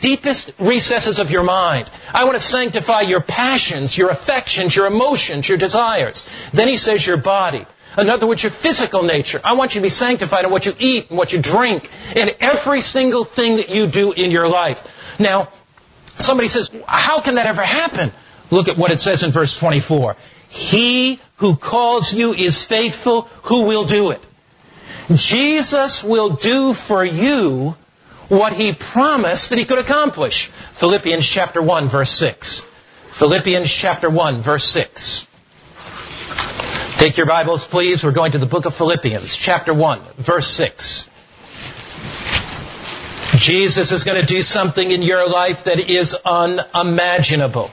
deepest recesses of your mind. I want to sanctify your passions, your affections, your emotions, your desires. Then he says your body. In other words, your physical nature. I want you to be sanctified in what you eat and what you drink and every single thing that you do in your life. Now, somebody says, how can that ever happen? Look at what it says in verse 24. He who calls you is faithful. Who will do it? Jesus will do for you what he promised that he could accomplish. Philippians chapter 1, verse 6. Philippians chapter 1, verse 6. Take your Bibles, please. We're going to the book of Philippians, chapter 1, verse 6. Jesus is going to do something in your life that is unimaginable.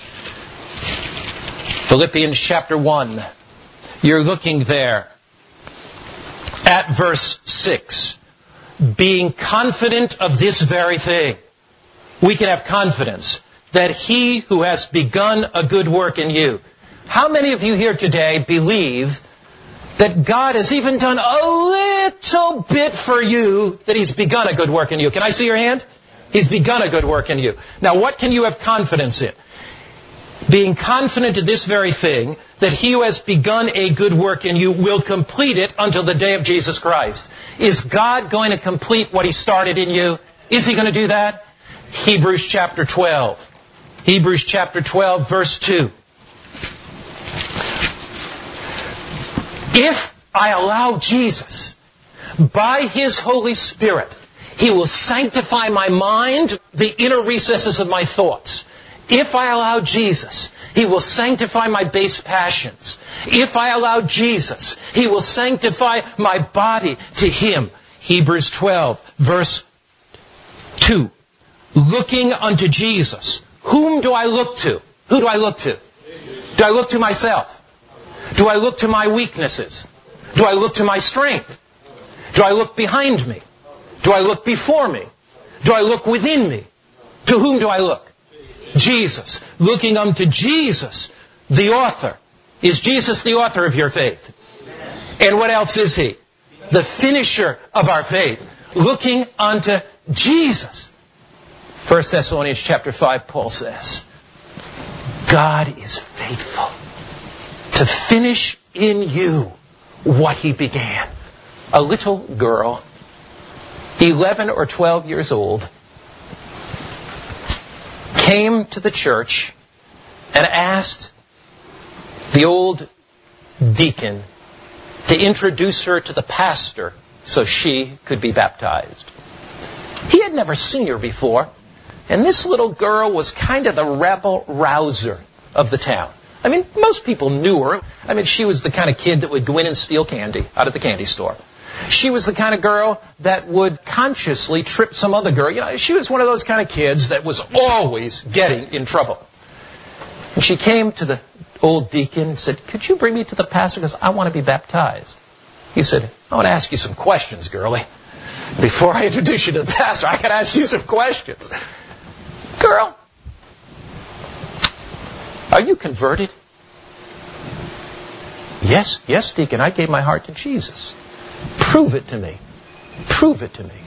Philippians chapter 1. You're looking there at verse 6. Being confident of this very thing. We can have confidence that he who has begun a good work in you. How many of you here today believe that God has even done a little bit for you, that he's begun a good work in you? Can I see your hand? He's begun a good work in you. Now, what can you have confidence in? Being confident of this very thing, that he who has begun a good work in you will complete it until the day of Jesus Christ. Is God going to complete what he started in you? Is he going to do that? Hebrews chapter 12. Hebrews chapter 12, verse 2. If I allow Jesus, by his Holy Spirit, he will sanctify my mind, the inner recesses of my thoughts. If I allow Jesus, he will sanctify my base passions. If I allow Jesus, he will sanctify my body to him. Hebrews 12, verse 2. Looking unto Jesus. Whom do I look to? Who do I look to? Do I look to myself? Do I look to my weaknesses? Do I look to my strength? Do I look behind me? Do I look before me? Do I look within me? To whom do I look? Jesus. Looking unto Jesus, the author. Is Jesus the author of your faith? And what else is he? The finisher of our faith. Looking unto Jesus. 1 Thessalonians chapter 5, Paul says, God is faithful to finish in you what he began. A little girl, 11 or 12 years old, came to the church and asked the old deacon to introduce her to the pastor so she could be baptized. He had never seen her before, and this little girl was kind of the rebel-rouser of the town. I mean, most people knew her. I mean, she was the kind of kid that would go in and steal candy out of the candy store. She was the kind of girl that would consciously trip some other girl. You know, she was one of those kind of kids that was always getting in trouble. And she came to the old deacon and said, could you bring me to the pastor because I want to be baptized? He said, I want to ask you some questions, girlie. Before I introduce you to the pastor, I can ask you some questions. Girl, are you converted? Yes, deacon, I gave my heart to Jesus. Prove it to me. Prove it to me.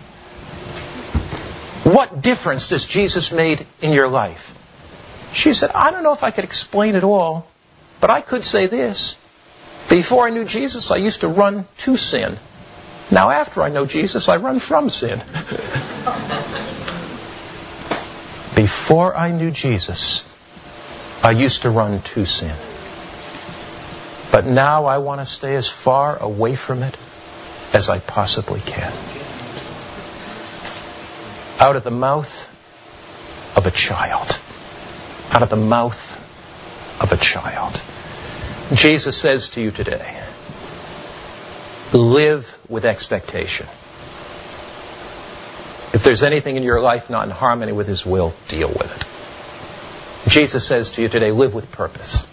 What difference does Jesus made in your life? She said, I don't know if I could explain it all, but I could say this. Before I knew Jesus, I used to run to sin. Now after I know Jesus, I run from sin. Before I knew Jesus, I used to run to sin. But now I want to stay as far away from it as I possibly can. Out of the mouth of a child. Out of the mouth of a child. Jesus says to you today, live with expectation. If there's anything in your life not in harmony with his will, deal with it. Jesus says to you today, live with purpose.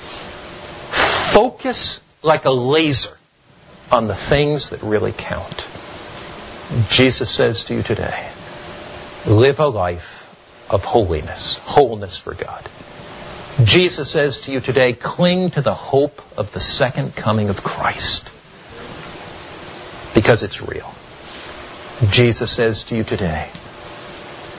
Focus like a laser on the things that really count. Jesus says to you today, live a life of holiness, wholeness for God. Jesus says to you today, cling to the hope of the second coming of Christ. Because it's real. Jesus says to you today,